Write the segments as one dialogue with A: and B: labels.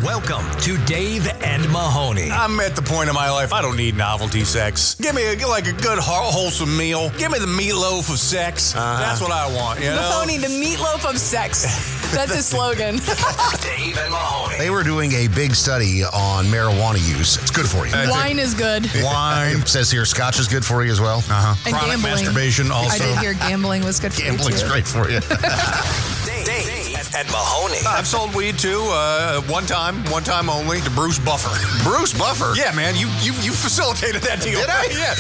A: Welcome to Dave and Mahoney.
B: I'm at the point in my life, I don't need novelty sex. Give me a good, wholesome meal. Give me the meatloaf of sex. That's what I want, you know?
C: Mahoney, the meatloaf of sex. That's his slogan.
A: Dave and Mahoney.
D: They were doing a big study on marijuana use. It's good for you.
C: Wine is good.
D: Wine. It says here scotch is good for you as well.
C: And
B: Chronic
C: gambling.
B: masturbation also.
C: I did hear gambling was good for you,
D: Gambling's
C: too.
D: great for you.
A: Dave and Mahoney.
B: I've sold weed too, one time only, to Bruce Buffer.
D: Bruce Buffer.
B: Yeah, man, you facilitated that deal.
D: Did I?
B: Yeah.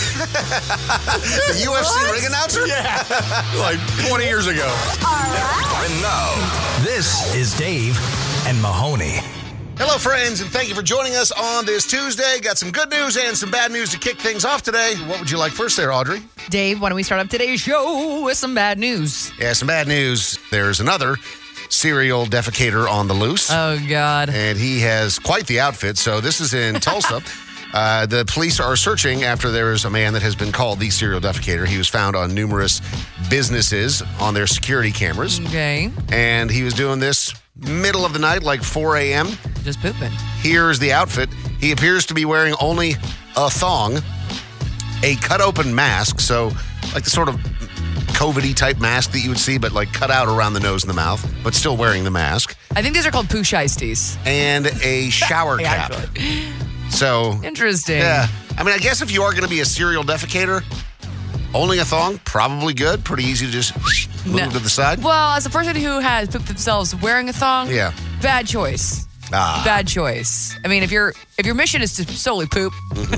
D: The UFC ring announcer?
B: Yeah. Like 20 years ago.
A: And now, this is Dave and Mahoney.
D: Hello, friends, and thank you for joining us on this Tuesday. Got some good news and some bad news to kick things off today. What would you like first there, Audrey?
C: Dave, why don't we start up today's show with some bad news?
D: Yeah, some bad news. There's another serial defecator on the loose.
C: Oh, God.
D: And he has quite the outfit. So this is in Tulsa. The police are searching after there is a man that has been called the serial defecator. He was found on numerous businesses on their security cameras.
C: Okay.
D: And he was doing this middle of the night, like 4 a.m.
C: Just pooping.
D: Here's the outfit. He appears to be wearing only a thong, a cut-open mask, so like the sort of COVID-y type mask that you would see, but like cut out around the nose and the mouth, but still wearing the mask,
C: I think these are called poo shiesties.
D: and a shower cap.
C: Actually.
D: So,
C: Interesting.
D: yeah. I mean, I guess if you are going to be a serial defecator, only a thong, probably good. Pretty easy to just move to the side.
C: Well, as a person who has pooped themselves wearing a thong,
D: Yeah.
C: bad choice. Bad choice. I mean, if your mission is to solely poop,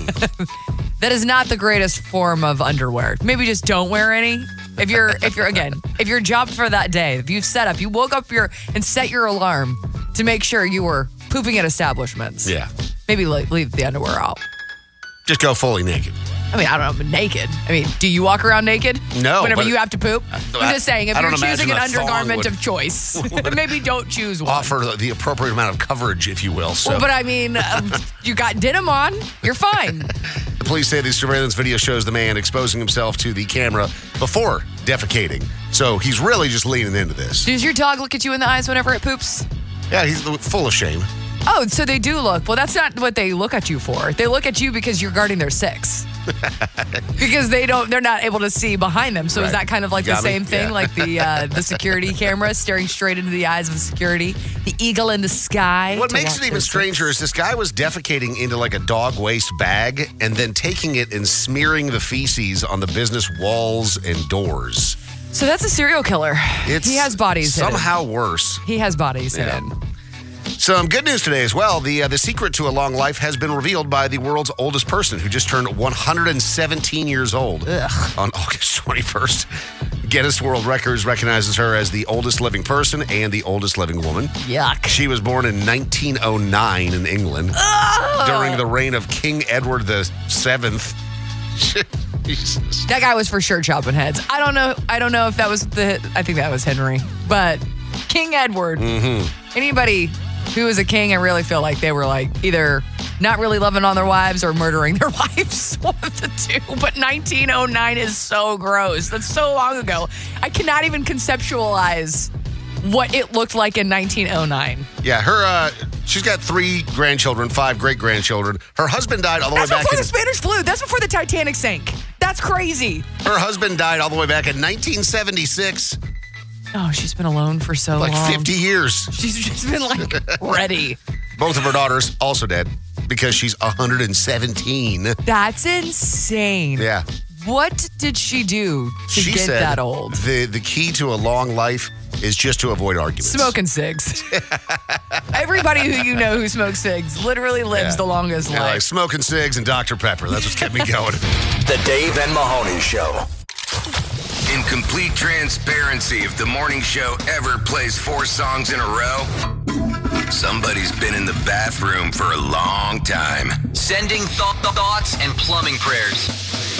C: that is not the greatest form of underwear. Maybe just don't wear any. If your job for that day, if you've set up, you woke up and set your alarm to make sure you were pooping at establishments.
D: Yeah.
C: Maybe leave the underwear out.
D: Just go fully naked.
C: I mean, I don't know, naked. I mean, do you walk around naked?
D: No,
C: Whenever
D: but
C: you have to poop? I'm just saying, if
D: I
C: you're
D: don't
C: choosing an
D: imagine a thong
C: undergarment
D: would-
C: of choice, maybe don't choose one.
D: Offer the appropriate amount of coverage, if you will. So.
C: Well, but I mean, you got denim on, you're fine.
D: The police say the surveillance video shows the man exposing himself to the camera before defecating. So he's really just leaning into this.
C: Does your dog look at you in the eyes whenever it poops?
D: Yeah, he's full of shame.
C: Oh, so they do look. Well, that's not what they look at you for. They look at you because you're guarding their six. Because they're not able to see behind them. So is
D: Right.
C: that kind of like
D: Got
C: the
D: me?
C: same thing?
D: Yeah.
C: Like the security camera staring straight into the eyes of the security? The eagle in the sky?
D: What
C: to
D: makes
C: watch
D: it even
C: their
D: stranger
C: six?
D: is this guy was defecating into like a dog waste bag and then taking it and smearing the feces on the business walls and doors.
C: So that's a serial killer.
D: It's
C: He has bodies
D: somehow worse.
C: hidden. He has bodies
D: Yeah.
C: hidden.
D: Some good news today as well. The secret to a long life has been revealed by the world's oldest person who just turned 117 years old on August 21st. Guinness World Records recognizes her as the oldest living person and the oldest living woman.
C: Yuck.
D: She was born in 1909 in England during the reign of King Edward VII. Jesus.
C: That guy was for sure chopping heads. I don't know if that was I think that was Henry. But King Edward. Anybody who was a king, I really feel like they were like either not really loving on their wives or murdering their wives. One of the two. But 1909 is so gross. That's so long ago. I cannot even conceptualize what it looked like in 1909.
D: Yeah, she's got 3 grandchildren, 5 great-grandchildren. Her husband died all the
C: That's
D: way back
C: before
D: in...
C: the Spanish flu. That's before the Titanic sank. That's crazy.
D: Her husband died all the way back in 1976.
C: Oh, she's been alone for so
D: Like
C: long.
D: 50 years.
C: She's just been like ready.
D: Both of her daughters also dead because she's 117.
C: That's insane.
D: Yeah.
C: What did she do to
D: She
C: get
D: said
C: that old?
D: the key to a long life is just to avoid arguments.
C: Smoking cigs. Everybody who you know who smokes cigs literally lives
D: Yeah.
C: the longest
D: Yeah,
C: life.
D: like smoking cigs and Dr. Pepper. That's what's kept me going.
A: The Dave and Mahoney Show.
E: In complete transparency, if the morning show ever plays 4 songs in a row, somebody's been in the bathroom for a long time.
F: Sending thoughts and plumbing prayers.